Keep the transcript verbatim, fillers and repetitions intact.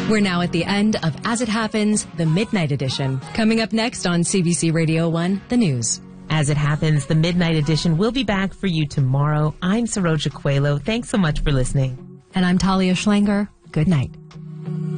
We're now at the end of As It Happens, the Midnight Edition. Coming up next on C B C Radio one, the news. As It Happens, the Midnight Edition will be back for you tomorrow. I'm Saroja Coelho. Thanks so much for listening. And I'm Talia Schlanger. Good night.